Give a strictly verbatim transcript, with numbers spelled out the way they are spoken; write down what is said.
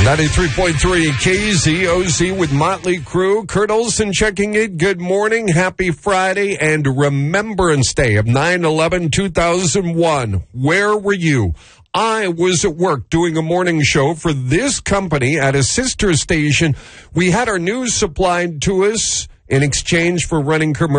ninety-three point three K Z O Z with Motley Crue. Kurt Olson checking in. Good morning. Happy Friday and Remembrance Day of nine eleven two thousand one. Where were you? I was at work doing a morning show for this company at a sister station. We had our news supplied to us in exchange for running commercials.